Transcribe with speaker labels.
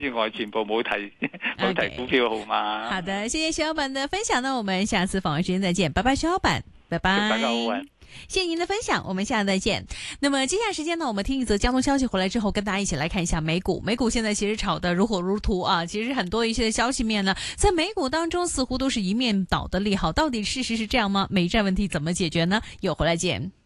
Speaker 1: 之外全部冇提冇提股票號碼。
Speaker 2: 好的，謝謝徐老闆的分享呢，我們下次訪問時間再見，拜拜，徐老闆，拜拜。
Speaker 1: 大家好啊。
Speaker 2: 謝謝您的分享，我們下次再見。那麼接下來時間呢，我們聽一則交通消息回來之後，跟大家一起來看一下美股。美股現在其實炒得如火如荼啊，其實很多一些的消息面呢，在美股當中似乎都是一面倒的利好，到底事實是這樣嗎？美債問題怎麼解決呢？又回來見。